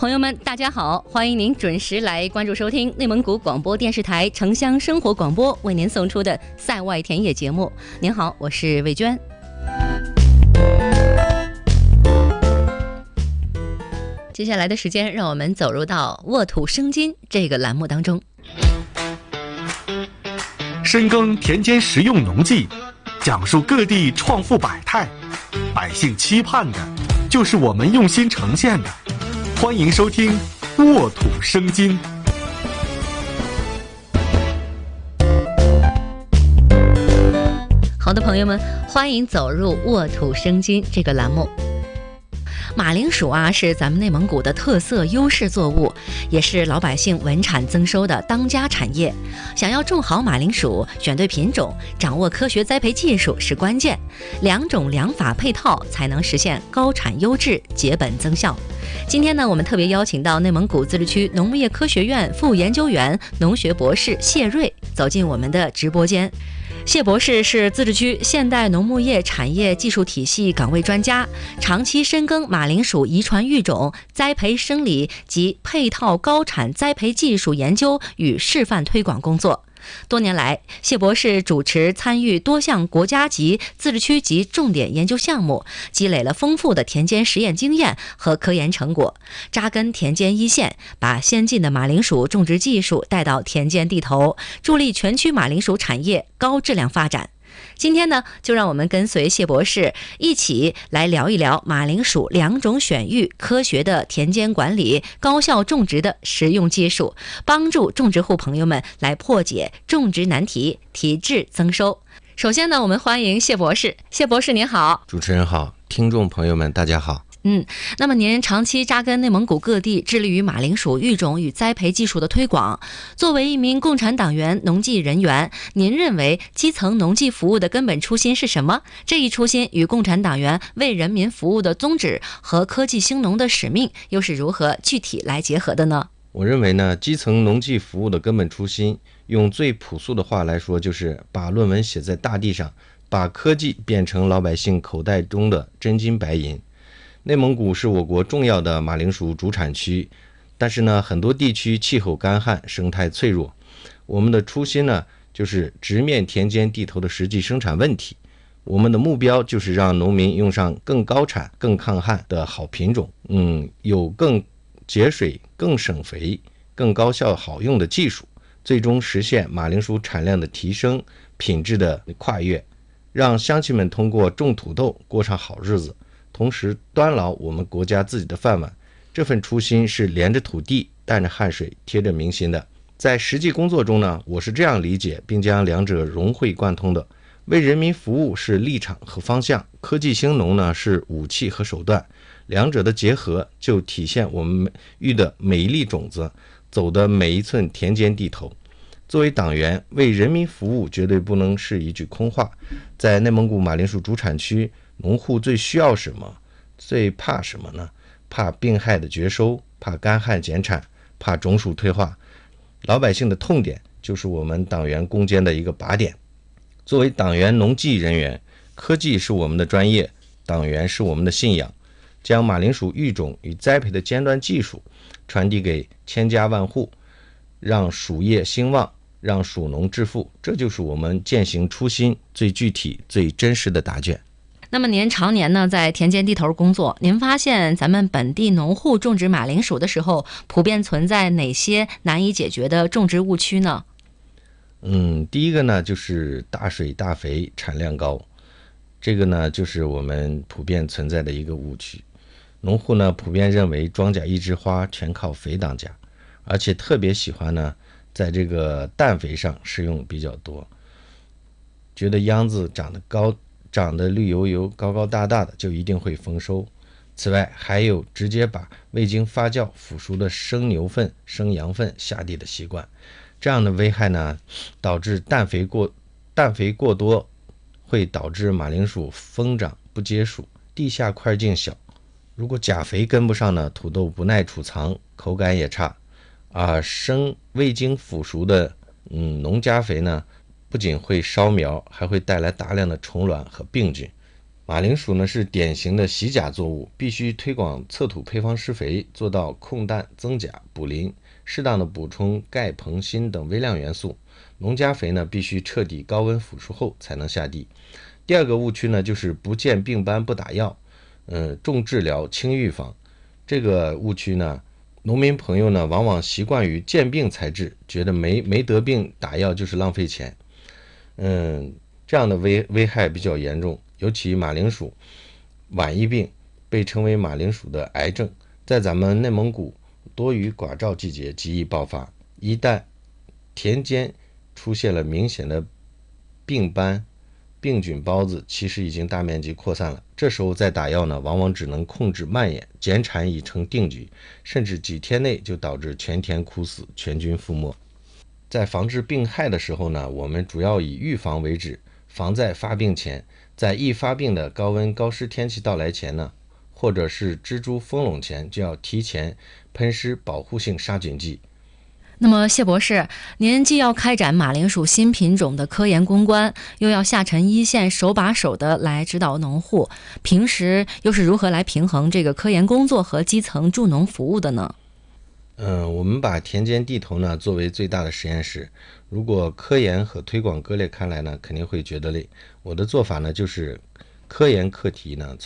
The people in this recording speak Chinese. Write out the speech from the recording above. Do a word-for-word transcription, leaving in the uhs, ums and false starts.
朋友们，大家好，欢迎您准时来关注收听内蒙古广播电视台城乡生活广播为您送出的塞外田野节目。您好，我是魏娟。接下来的时间，让我们走入到沃土生金这个栏目当中。 深耕田间实用农技，讲述各地创富百态，百姓期盼的就是我们用心呈现的。欢迎收听沃土生金。 好的，朋友们，欢迎走入沃土生金这个栏目。马铃薯啊，是咱们内蒙古的特色优势作物，也是老百姓稳产增收的当家产业。想要种好马铃薯，选对品种，掌握科学栽培技术是关键。两种两法配套，才能实现高产优质、结本增效。今天呢，我们特别邀请到内蒙古自治区农牧业科学院副研究员、农学博士谢瑞走进我们的直播间。谢博士是自治区现代农牧业产业技术体系岗位专家，长期深耕马铃薯遗传育种、栽培生理及配套高产栽培技术研究与示范推广工作。多年来，谢博士主持参与多项国家级、自治区级重点研究项目，积累了丰富的田间实验经验和科研成果，扎根田间一线，把先进的马铃薯种植技术带到田间地头，助力全区马铃薯产业高质量发展。今天呢，就让我们跟随谢博士一起来聊一聊马铃薯两种选育、科学的田间管理、高效种植的实用技术，帮助种植户朋友们来破解种植难题，提质增收。首先呢，我们欢迎谢博士。谢博士您好。 主持人好，听众朋友们大家好。 嗯，那么您长期扎根内蒙古各地，致力于马铃薯育种与栽培技术的推广。作为一名共产党员、农技人员，您认为基层农技服务的根本初心是什么？这一初心与共产党员为人民服务的宗旨和科技兴农的使命又是如何具体来结合的呢？ 我认为呢，基层农技服务的根本初心，用最朴素的话来说，就是把论文写在大地上，把科技变成老百姓口袋中的真金白银。内蒙古是我国重要的马铃薯主产区，但是呢，很多地区气候干旱，生态脆弱。我们的初心呢，就是直面田间地头的实际生产问题。我们的目标就是让农民用上更高产、更抗旱的好品种，嗯，有更节水、更省肥、更高效好用的技术，最终实现马铃薯产量的提升、品质的跨越，让乡亲们通过种土豆过上好日子。同时端牢我们国家自己的饭碗，这份初心是连着土地、带着汗水、贴着民心的。在实际工作中呢，我是这样理解并将两者融会贯通的：为人民服务是立场和方向，科技兴农呢是武器和手段，两者的结合就体现我们育的每一粒种子，走的每一寸田间地头。作为党员，为人民服务绝对不能是一句空话。在内蒙古马铃薯主产区，农户最需要什么？最怕什么呢？怕病害的绝收，怕干旱减产，怕种薯退化。老百姓的痛点就是我们党员攻坚的一个靶点。作为党员农技人员，科技是我们的专业，党员是我们的信仰。将马铃薯育种与栽培的尖端技术传递给千家万户，让薯业兴旺，让薯农致富，这就是我们践行初心最具体、最真实的答卷。 那么您常年呢在田间地头工作，您发现咱们本地农户种植马铃薯的时候，普遍存在哪些难以解决的种植误区呢？ 嗯，第一个呢就是大水大肥产量高，这个呢就是我们普遍存在的一个误区。农户呢普遍认为庄稼一枝花，全靠肥当家，而且特别喜欢呢在这个氮肥上使用比较多，觉得秧子长得高长得绿油油、高高大大的就一定会丰收。此外，还有直接把未经发酵腐熟的生牛粪、生羊粪下地的习惯，这样的危害呢，导致氮肥过氮肥过多，会导致马铃薯疯长不结薯，地下块径小。如果钾肥跟不上呢，土豆不耐储藏，口感也差。而生未经腐熟的嗯农家肥呢，不仅会烧苗，还会带来大量的虫卵和病菌。 马铃薯呢是典型的习甲作物，必须推广测土配方施肥，做到控氮、增钾、补磷，适当的补充钙、硼、锌等微量元素。农家肥呢必须彻底高温腐熟后才能下地。第二个误区呢就是不见病斑不打药，嗯，重治疗轻预防。这个误区呢，农民朋友呢往往习惯于见病才治，觉得没没得病打药就是浪费钱。嗯，这样的危危害比较严重。尤其马铃薯晚疫病被称为马铃薯的癌症，在咱们内蒙古多雨寡照季节极易爆发。一旦田间出现了明显的病斑、病菌孢子，其实已经大面积扩散了。这时候再打药呢，往往只能控制蔓延，减产已成定局，甚至几天内就导致全田枯死、全军覆没。在防治病害的时候呢，我们主要以预防为旨，防在发病前。在易发病的高温高湿天气到来前呢，或者是蜘蛛蜂笼前，就要提前喷施保护性杀菌剂。 那么谢博士，您既要开展马铃薯新品种的科研攻关，又要下沉一线手把手的来指导农户，平时又是如何来平衡这个科研工作和基层助农服务的呢？ 嗯，我们把田间地头呢作为最大的实验室，如果科研和推广割裂开来呢，肯定会觉得累。我的做法呢就是科研课题呢